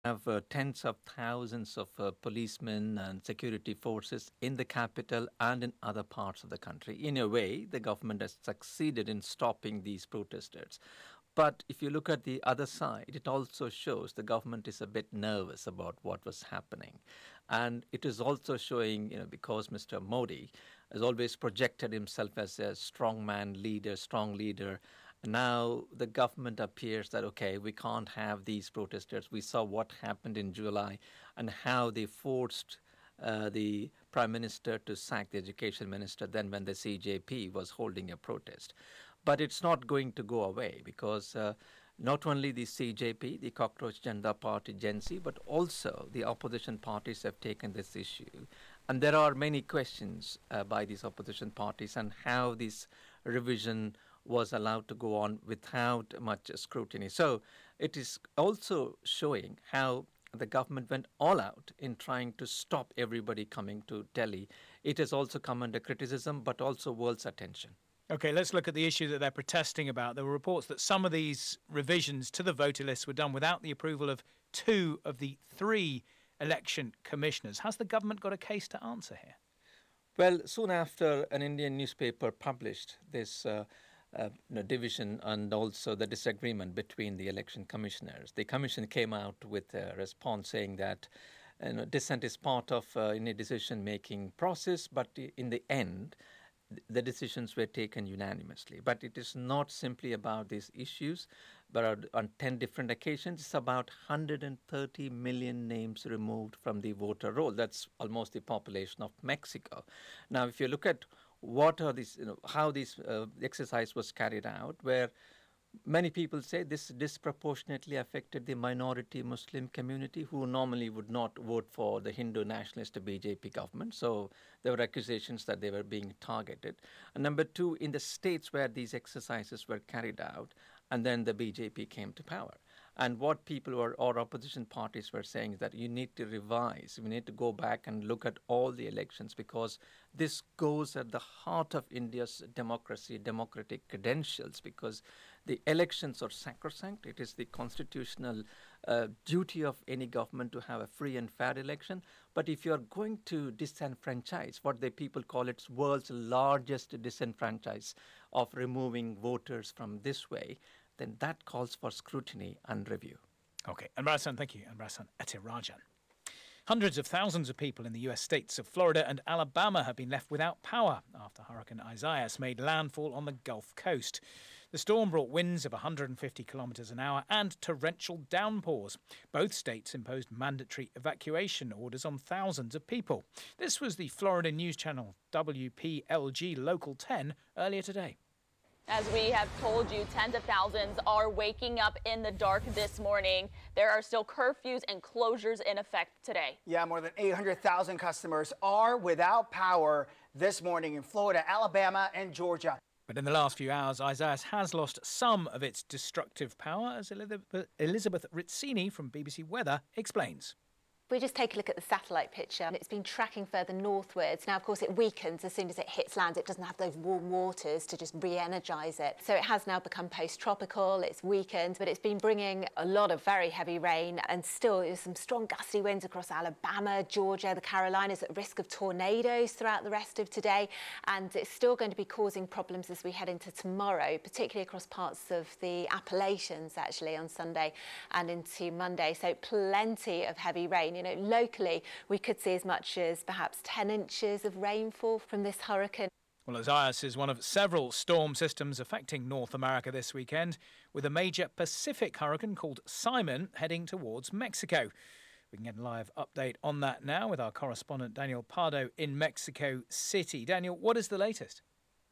have tens of thousands of policemen and security forces in the capital and in other parts of the country. In a way, the government has succeeded in stopping these protesters. But if you look at the other side, it also shows the government is a bit nervous about what was happening. And it is also showing, because Mr. Modi has always projected himself as a strong man leader, strong leader. Now the government appears that, okay, we can't have these protesters. We saw what happened in July and how they forced the prime minister to sack the education minister then when the CJP was holding a protest. But it's not going to go away because not only the CJP, the Cockroach Janata Party, Gen Z, but also the opposition parties have taken this issue. And there are many questions by these opposition parties on how this revision was allowed to go on without much scrutiny. So it is also showing how the government went all out in trying to stop everybody coming to Delhi. It has also come under criticism, but also world's attention. OK, let's look at the issue that they're protesting about. There were reports that some of these revisions to the voter list were done without the approval of 2 of the 3 election commissioners. Has the government got a case to answer here? Well, soon after an Indian newspaper published this division and also the disagreement between the election commissioners, the commission came out with a response saying that dissent is part of any decision-making process, but in the end, the decisions were taken unanimously. But it is not simply about these issues, but on 10 different occasions, it's about 130 million names removed from the voter roll. That's almost the population of Mexico. Now, if you look at what are these, how this exercise was carried out, where many people say this disproportionately affected the minority Muslim community who normally would not vote for the Hindu nationalist BJP government. So there were accusations that they were being targeted. And number 2, in the states where these exercises were carried out, and then the BJP came to power. And what people or opposition parties were saying is that you need to revise, we need to go back and look at all the elections because this goes at the heart of India's democracy, democratic credentials, because the elections are sacrosanct. It is the constitutional duty of any government to have a free and fair election. But if you are going to disenfranchise, what the people call it's world's largest disenfranchise of removing voters from this way, then that calls for scrutiny and review. OK, Anwar Hassan, thank you. Anwar Hassan Etirajan. Hundreds of thousands of people in the US states of Florida and Alabama have been left without power after Hurricane Isaias made landfall on the Gulf Coast. The storm brought winds of 150 kilometres an hour and torrential downpours. Both states imposed mandatory evacuation orders on thousands of people. This was the Florida news channel WPLG Local 10 earlier today. As we have told you, tens of thousands are waking up in the dark this morning. There are still curfews and closures in effect today. Yeah, more than 800,000 customers are without power this morning in Florida, Alabama, and Georgia. But in the last few hours, Isaias has lost some of its destructive power, as Elizabeth Rizzini from BBC Weather explains. We just take a look at the satellite picture. It's been tracking further northwards. Now, of course, it weakens as soon as it hits land. It doesn't have those warm waters to just re-energise it. So it has now become post-tropical. It's weakened, but it's been bringing a lot of very heavy rain. And still, there's some strong gusty winds across Alabama, Georgia, the Carolinas, at risk of tornadoes throughout the rest of today. And it's still going to be causing problems as we head into tomorrow, particularly across parts of the Appalachians, actually, on Sunday and into Monday. So plenty of heavy rain. Locally, we could see as much as perhaps 10 inches of rainfall from this hurricane. Well, Isaias is one of several storm systems affecting North America this weekend, with a major Pacific hurricane called Simon heading towards Mexico. We can get a live update on that now with our correspondent Daniel Pardo in Mexico City. Daniel, what is the latest?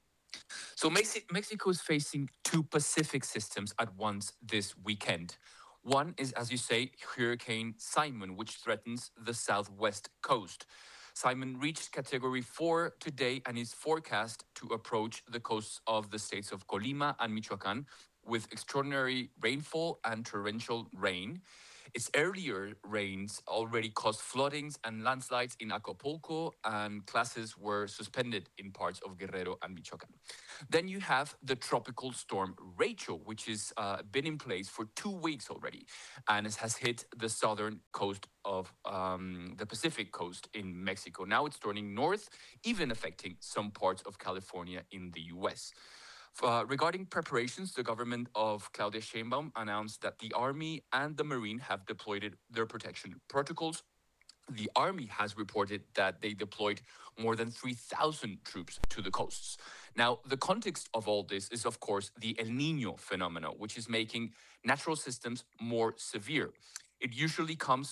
So Mexico is facing 2 Pacific systems at once this weekend. One is, as you say, Hurricane Simon, which threatens the southwest coast. Simon reached Category 4 today and is forecast to approach the coasts of the states of Colima and Michoacán with extraordinary rainfall and torrential rain. Its earlier rains already caused floodings and landslides in Acapulco, and classes were suspended in parts of Guerrero and Michoacán. Then you have the tropical storm Rachel, which has been in place for 2 weeks already, and it has hit the southern coast of the Pacific coast in Mexico. Now it's turning north, even affecting some parts of California in the U.S. Regarding preparations, the government of Claudia Sheinbaum announced that the Army and the Marine have deployed their protection protocols. The Army has reported that they deployed more than 3,000 troops to the coasts. Now, the context of all this is, of course, the El Nino phenomenon, which is making natural systems more severe. It usually comes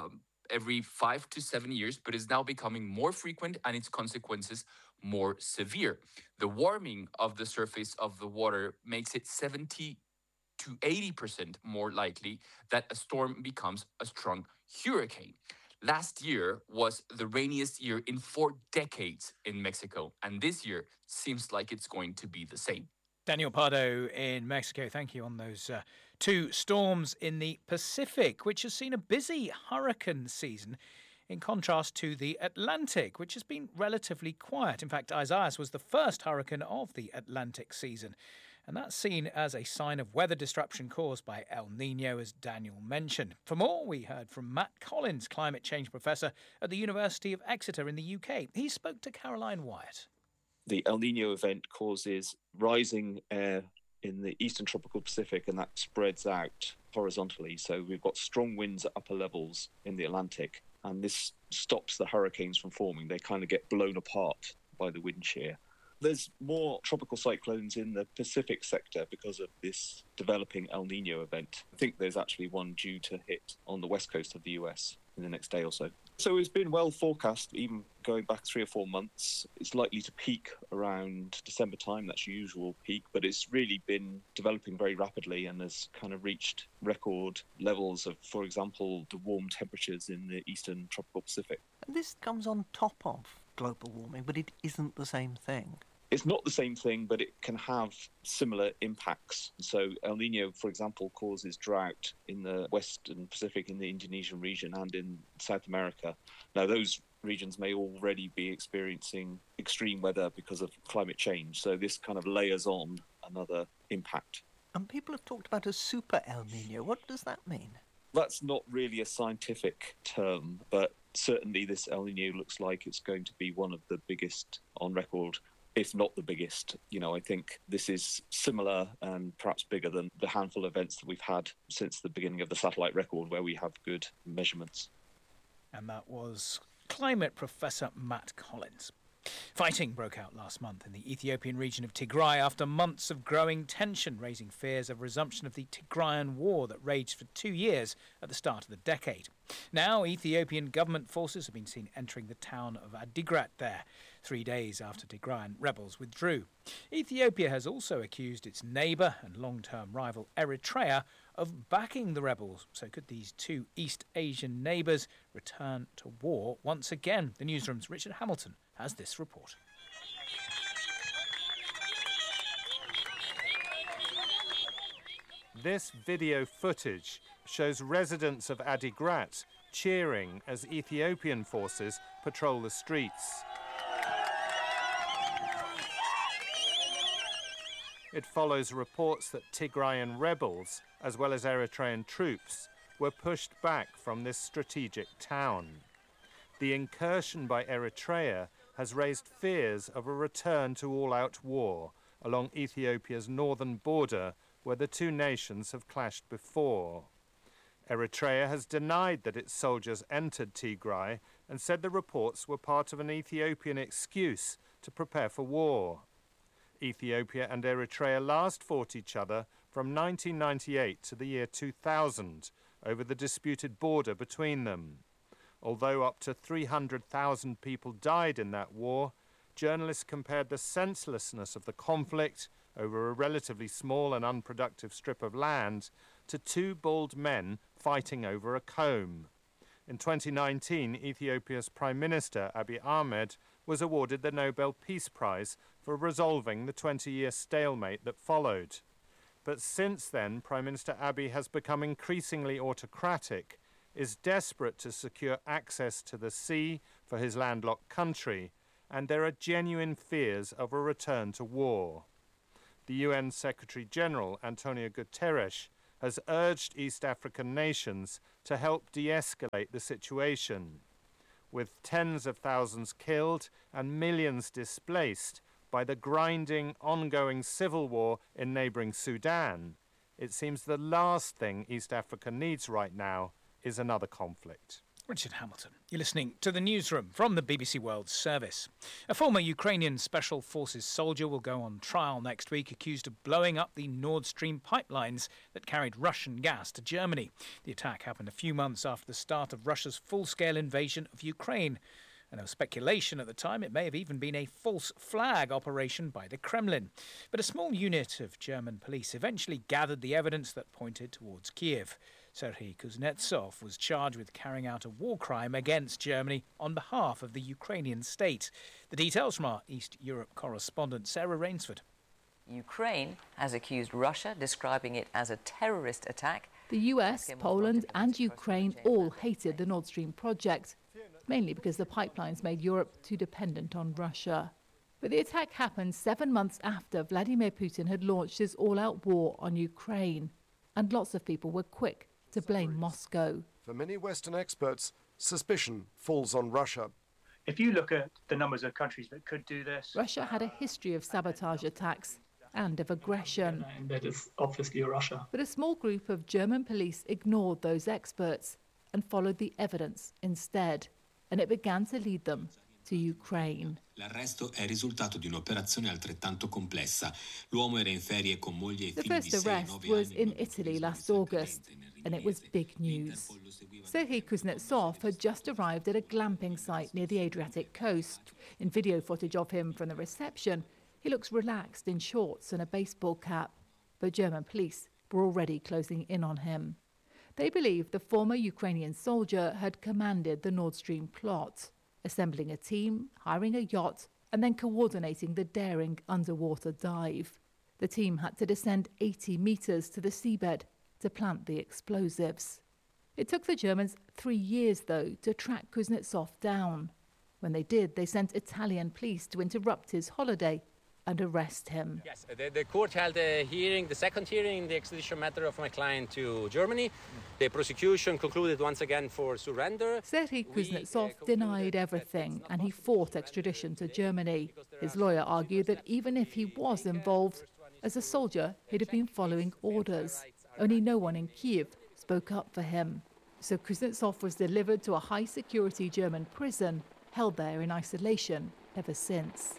every 5 to 7 years, but is now becoming more frequent and its consequences more severe. The warming of the surface of the water makes it 70 to 80% more likely that a storm becomes a strong hurricane. Last year was the rainiest year in 4 decades in Mexico, and this year seems like it's going to be the same. Daniel Pardo in Mexico, thank you on those two storms in the Pacific, which has seen a busy hurricane season in contrast to the Atlantic, which has been relatively quiet. In fact, Isaias was the first hurricane of the Atlantic season, and that's seen as a sign of weather disruption caused by El Nino, as Daniel mentioned. For more, we heard from Matt Collins, climate change professor at the University of Exeter in the UK. He spoke to Caroline Wyatt. The El Nino event causes rising air in the eastern tropical Pacific, and that spreads out horizontally. So we've got strong winds at upper levels in the Atlantic, and this stops the hurricanes from forming. They kind of get blown apart by the wind shear. There's more tropical cyclones in the Pacific sector because of this developing El Nino event. I think there's actually one due to hit on the west coast of the US in the next day or so. So it's been well forecast, even going back 3 or 4 months. It's likely to peak around December time, that's your usual peak, but it's really been developing very rapidly and has kind of reached record levels of, for example, the warm temperatures in the eastern tropical Pacific. And this comes on top of global warming, but it isn't the same thing. It's not the same thing, but it can have similar impacts. So El Nino, for example, causes drought in the Western Pacific, in the Indonesian region and in South America. Now, those regions may already be experiencing extreme weather because of climate change. So this kind of layers on another impact. And people have talked about a super El Nino. What does that mean? That's not really a scientific term, but certainly this El Nino looks like it's going to be one of the biggest on record, if not the biggest. You know, I think this is similar and perhaps bigger than the handful of events that we've had since the beginning of the satellite record, where we have good measurements. And that was climate professor Matt Collins. Fighting broke out last month in the Ethiopian region of Tigray after months of growing tension, raising fears of resumption of the Tigrayan war that raged for 2 years at the start of the decade. Now, Ethiopian government forces have been seen entering the town of Adigrat there, 3 days after Tigrayan rebels withdrew. Ethiopia has also accused its neighbour and long-term rival Eritrea of backing the rebels. So could these two East Asian neighbours return to war once again? The newsroom's Richard Hamilton has this report. This video footage shows residents of Adigrat cheering as Ethiopian forces patrol the streets. It follows reports that Tigrayan rebels, as well as Eritrean troops, were pushed back from this strategic town. The incursion by Eritrea has raised fears of a return to all-out war along Ethiopia's northern border, where the two nations have clashed before. Eritrea has denied that its soldiers entered Tigray and said the reports were part of an Ethiopian excuse to prepare for war. Ethiopia and Eritrea last fought each other from 1998 to the year 2000 over the disputed border between them. Although up to 300,000 people died in that war, journalists compared the senselessness of the conflict over a relatively small and unproductive strip of land to two bald men fighting over a comb. In 2019, Ethiopia's Prime Minister, Abiy Ahmed, was awarded the Nobel Peace Prize for resolving the 20-year stalemate that followed. But since then, Prime Minister Abiy has become increasingly autocratic, is desperate to secure access to the sea for his landlocked country, and there are genuine fears of a return to war. The UN Secretary-General, Antonio Guterres, has urged East African nations to help de-escalate the situation. With tens of thousands killed and millions displaced by the grinding, ongoing civil war in neighbouring Sudan, it seems the last thing East Africa needs right now is another conflict. Richard Hamilton. You're listening to the newsroom from the BBC World Service. A former Ukrainian Special Forces soldier will go on trial next week, accused of blowing up the Nord Stream pipelines that carried Russian gas to Germany. The attack happened a few months after the start of Russia's full-scale invasion of Ukraine. And there was speculation at the time it may have even been a false flag operation by the Kremlin. But a small unit of German police eventually gathered the evidence that pointed towards Kiev. Serhiy Kuznetsov was charged with carrying out a war crime against Germany on behalf of the Ukrainian state. The details from our East Europe correspondent Sarah Rainsford. Ukraine has accused Russia, describing it as a terrorist attack. The US, Poland and Ukraine all hated the Nord Stream project, mainly because the pipelines made Europe too dependent on Russia. But the attack happened 7 months after Vladimir Putin had launched his all-out war on Ukraine, and lots of people were quick to blame Moscow. For many Western experts, suspicion falls on Russia. If you look at the numbers of countries that could do this... Russia had a history of sabotage attacks and of aggression. And that is obviously Russia. But a small group of German police ignored those experts and followed the evidence instead. And it began to lead them to Ukraine. L'arresto è il risultato di un'operazione altrettanto complessa. L'uomo era in ferie con moglie e The figli di first 6 e arrest 9 was anni. in Italy last August, and it was big news. Serhiy Kuznetsov had just arrived at a glamping site near the Adriatic coast. In video footage of him from the reception, he looks relaxed in shorts and a baseball cap. But German police were already closing in on him. They believe the former Ukrainian soldier had commanded the Nord Stream plot, assembling a team, hiring a yacht, and then coordinating the daring underwater dive. The team had to descend 80 metres to the seabed to plant the explosives. It took the Germans 3 years, though, to track Kuznetsov down. When they did, they sent Italian police to interrupt his holiday and arrest him. Yes, the court held a hearing, the second hearing in the extradition matter of my client to Germany. The prosecution concluded once again for surrender. Serhiy Kuznetsov denied everything and he fought extradition to Germany. His lawyer argued that even if he was involved, as a soldier, he'd have been following orders. Only no one in Kiev spoke up for him. So Kuznetsov was delivered to a high-security German prison, held there in isolation ever since.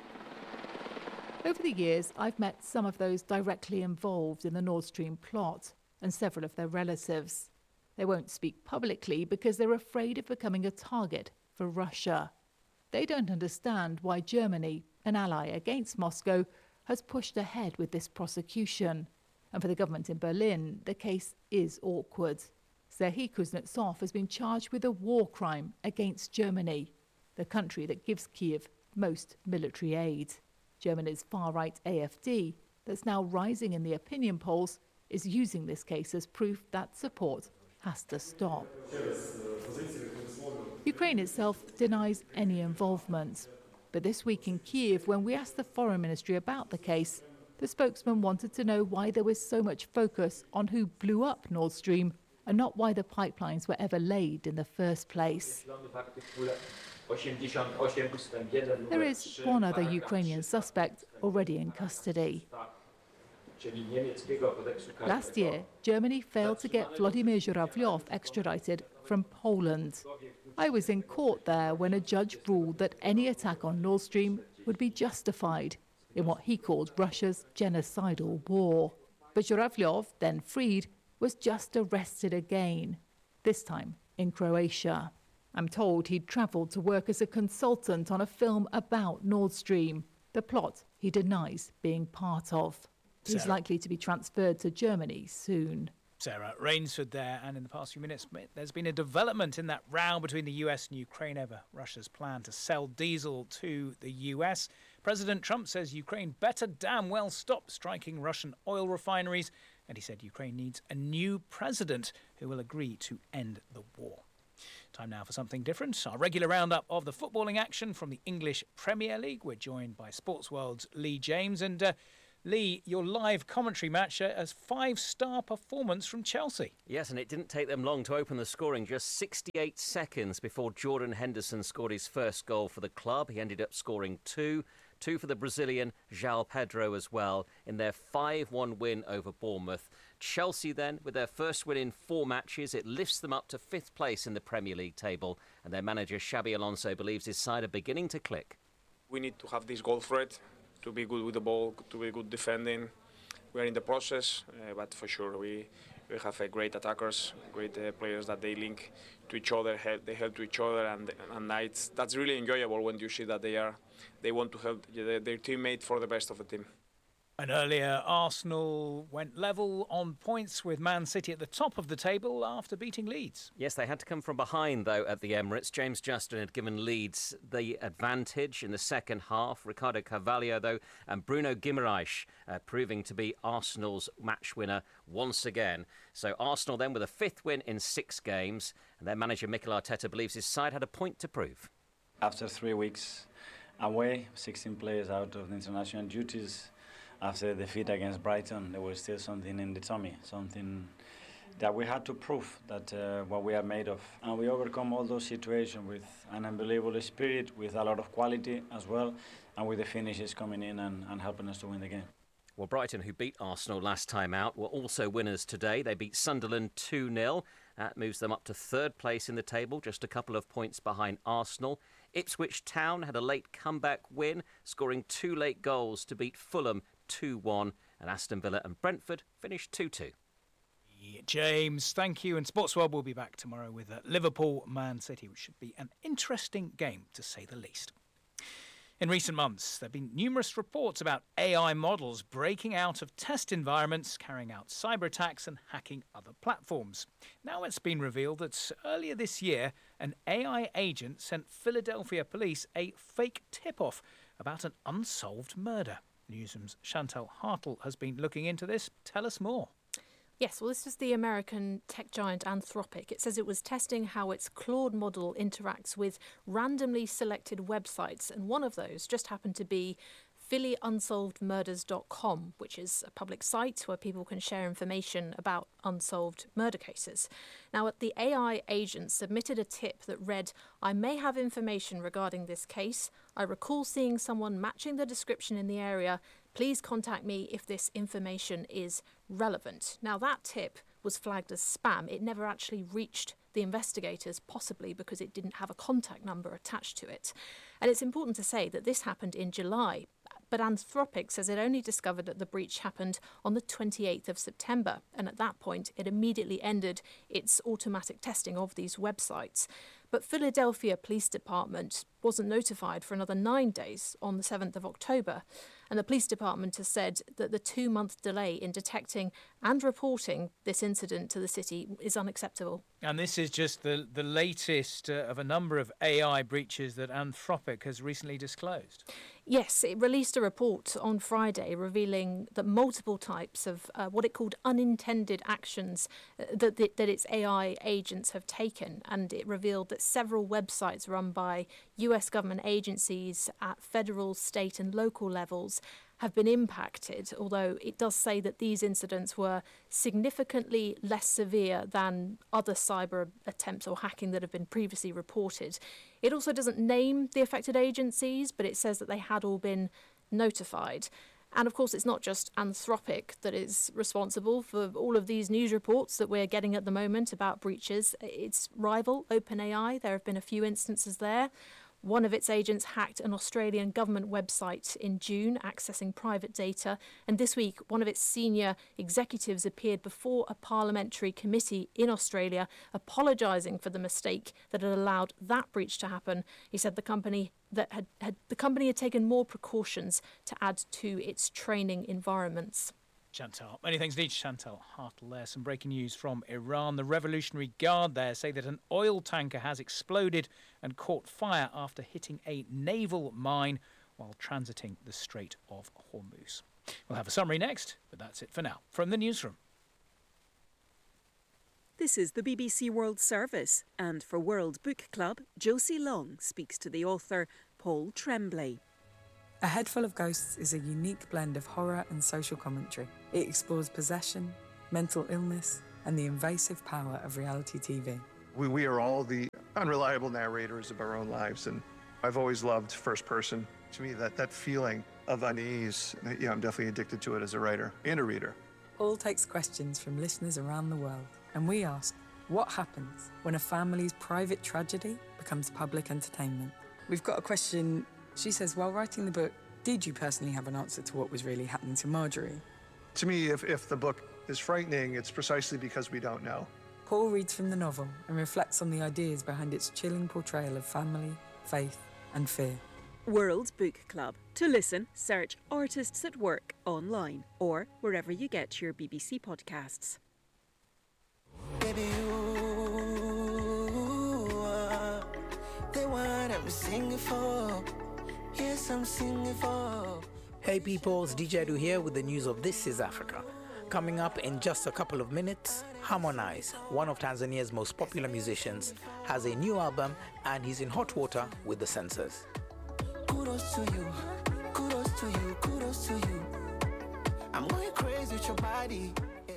Over the years, I've met some of those directly involved in the Nord Stream plot and several of their relatives. They won't speak publicly because they're afraid of becoming a target for Russia. They don't understand why Germany, an ally against Moscow, has pushed ahead with this prosecution. And for the government in Berlin, the case is awkward. Serhiy Kuznetsov has been charged with a war crime against Germany, the country that gives Kiev most military aid. Germany's far-right AfD, that's now rising in the opinion polls, is using this case as proof that support has to stop. Ukraine itself denies any involvement. But this week in Kiev, when we asked the Foreign Ministry about the case, the spokesman wanted to know why there was so much focus on who blew up Nord Stream and not why the pipelines were ever laid in the first place. There is one other Ukrainian suspect already in custody. Last year, Germany failed to get Vladimir Zhuravlyov extradited from Poland. I was in court there when a judge ruled that any attack on Nord Stream would be justified in what he called Russia's genocidal war. But Zhuravlyov, then freed, was just arrested again, this time in Croatia. I'm told he'd travelled to work as a consultant on a film about Nord Stream, the plot he denies being part of. He's likely to be transferred to Germany soon. Sarah Rainsford there, and in the past few minutes, there's been a development in that row between the US and Ukraine over Russia's plan to sell diesel to the US. President Trump says Ukraine better damn well stop striking Russian oil refineries, and he said Ukraine needs a new president who will agree to end the war. Time now for something different. Our regular roundup of the footballing action from the English Premier League. We're joined by Sports World's Lee James. And Lee, your live commentary match as 5-star performance from Chelsea. Yes, and it didn't take them long to open the scoring. Just 68 seconds before Jordan Henderson scored his first goal for the club. He ended up scoring two for the Brazilian João Pedro as well in their 5-1 win over Bournemouth. Chelsea then, with their first win in 4 matches, it lifts them up to 5th place in the Premier League table, and their manager Xabi Alonso believes his side are beginning to click. We need to have this goal threat, to be good with the ball, to be good defending. We are in the process, but for sure we have great attackers, great players that they link to each other, they help to each other, and that's really enjoyable when you see that they want to help their teammate for the best of the team. And earlier, Arsenal went level on points with Man City at the top of the table after beating Leeds. Yes, they had to come from behind, though, at the Emirates. James Justin had given Leeds the advantage in the second half. Ricardo Carvalho, though, and Bruno Guimaraes proving to be Arsenal's match winner once again. So Arsenal then with a 5th win in 6 games. And their manager Mikel Arteta believes his side had a point to prove. After 3 weeks away, 16 players out of the international duties, after the defeat against Brighton, there was still something in the tummy, something that we had to prove that what we are made of. And we overcome all those situations with an unbelievable spirit, with a lot of quality as well, and with the finishes coming in and helping us to win the game. Well, Brighton, who beat Arsenal last time out, were also winners today. They beat Sunderland 2-0. That moves them up to 3rd place in the table, just a couple of points behind Arsenal. Ipswich Town had a late comeback win, scoring 2 late goals to beat Fulham 2-1, and Aston Villa and Brentford finished 2-2. James, thank you. And Sports World will be back tomorrow with Liverpool Man City, which should be an interesting game, to say the least. In recent months, there have been numerous reports about AI models breaking out of test environments, carrying out cyber attacks and hacking other platforms. Now it's been revealed that earlier this year, an AI agent sent Philadelphia police a fake tip-off about an unsolved murder. Newsroom's Chantal Hartle has been looking into this. Tell us more. Yes, well, this is the American tech giant Anthropic. It says it was testing how its Claude model interacts with randomly selected websites, and one of those just happened to be PhillyUnsolvedMurders.com, which is a public site where people can share information about unsolved murder cases. Now, the AI agent submitted a tip that read, "I may have information regarding this case. I recall seeing someone matching the description in the area. Please contact me if this information is relevant." Now, that tip was flagged as spam. It never actually reached the investigators, possibly because it didn't have a contact number attached to it. And it's important to say that this happened in July. But Anthropic says it only discovered that the breach happened on the 28th of September. And at that point, it immediately ended its automatic testing of these websites. But Philadelphia Police Department wasn't notified for another 9 days on the 7th of October. And the police department has said that the 2-month delay in detecting and reporting this incident to the city is unacceptable. And this is just the latest of a number of AI breaches that Anthropic has recently disclosed. Yes, it released a report on Friday revealing that multiple types of what it called unintended actions that its AI agents have taken. And it revealed that several websites run by US government agencies at federal, state and local levels have been impacted, although it does say that these incidents were significantly less severe than other cyber attempts or hacking that have been previously reported. It also doesn't name the affected agencies, but it says that they had all been notified. And of course, it's not just Anthropic that is responsible for all of these news reports that we're getting at the moment about breaches. Its rival, OpenAI, there have been a few instances there. One of its agents hacked an Australian government website in June, accessing private data. And this week, one of its senior executives appeared before a parliamentary committee in Australia, apologising for the mistake that had allowed that breach to happen. He said the company had taken more precautions to add to its training environments. Chantal. Many thanks indeed, Chantal Hartle there. Some breaking news from Iran. The Revolutionary Guard there say that an oil tanker has exploded and caught fire after hitting a naval mine while transiting the Strait of Hormuz. We'll have a summary next, but that's it for now. From the newsroom. This is the BBC World Service, and for World Book Club, Josie Long speaks to the author Paul Tremblay. A Head Full of Ghosts is a unique blend of horror and social commentary. It explores possession, mental illness, and the invasive power of reality TV. We are all the unreliable narrators of our own lives, and I've always loved first person. To me, that feeling of unease, I'm definitely addicted to it as a writer and a reader. Paul takes questions from listeners around the world, and we ask, what happens when a family's private tragedy becomes public entertainment? We've got a question. She says, while writing the book, did you personally have an answer to what was really happening to Marjorie? To me, if the book is frightening, it's precisely because we don't know. Paul reads from the novel and reflects on the ideas behind its chilling portrayal of family, faith, and fear. World Book Club. To listen, search Artists at Work online or wherever you get your BBC podcasts. Baby, you are the one I'm singing for. Yes, I'm singing for. Hey people, it's DJ Edu here with the news of This is Africa. Coming up in just a couple of minutes, Harmonize, one of Tanzania's most popular musicians, has a new album and he's in hot water with the censors. Kudos to you, kudos to you, kudos to you. I'm going crazy with your body.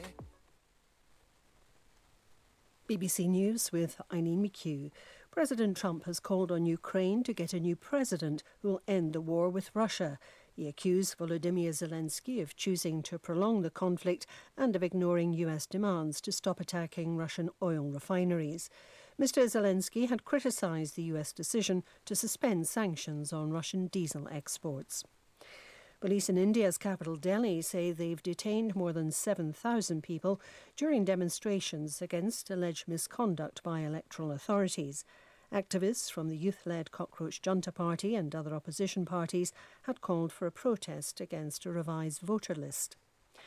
BBC News with Eileen McHugh. President Trump has called on Ukraine to get a new president who will end the war with Russia. He accused Volodymyr Zelensky of choosing to prolong the conflict and of ignoring US demands to stop attacking Russian oil refineries. Mr. Zelensky had criticised the US decision to suspend sanctions on Russian diesel exports. Police in India's capital Delhi say they've detained more than 7,000 people during demonstrations against alleged misconduct by electoral authorities. Activists from the youth-led Cockroach Junta Party and other opposition parties had called for a protest against a revised voter list.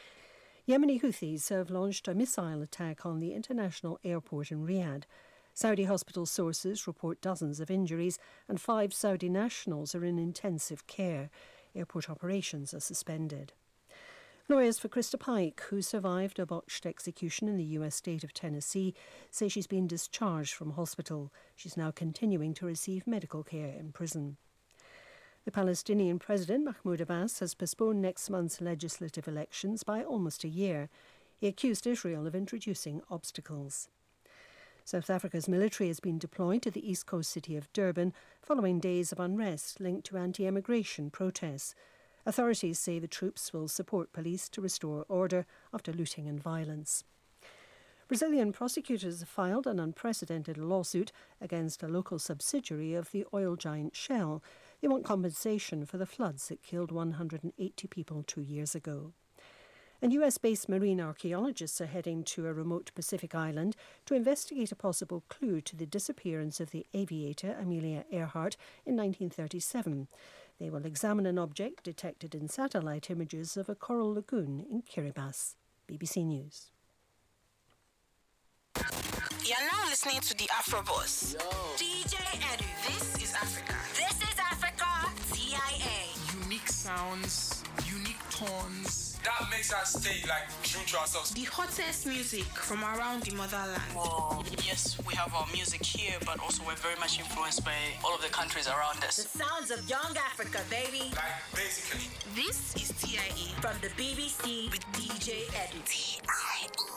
Yemeni Houthis have launched a missile attack on the international airport in Riyadh. Saudi hospital sources report dozens of injuries and 5 Saudi nationals are in intensive care. Airport operations are suspended. Lawyers for Krista Pike, who survived a botched execution in the US state of Tennessee, say she's been discharged from hospital. She's now continuing to receive medical care in prison. The Palestinian President Mahmoud Abbas has postponed next month's legislative elections by almost a year. He accused Israel of introducing obstacles. South Africa's military has been deployed to the east coast city of Durban following days of unrest linked to anti-immigration protests. Authorities say the troops will support police to restore order after looting and violence. Brazilian prosecutors have filed an unprecedented lawsuit against a local subsidiary of the oil giant Shell. They want compensation for the floods that killed 180 people 2 years ago. And US-based marine archaeologists are heading to a remote Pacific island to investigate a possible clue to the disappearance of the aviator Amelia Earhart in 1937. They will examine an object detected in satellite images of a coral lagoon in Kiribati. BBC News. You're now listening to the Afroboss. DJ Edu. This is Africa. This is Africa. TIA. Unique sounds, unique tones. That makes us stay true to ourselves. The hottest music from around the motherland. Whoa. Yes, we have our music here, but also we're very much influenced by all of the countries around us. The sounds of young Africa, baby. Basically. This is TIE from the BBC with DJ Edu. TIE.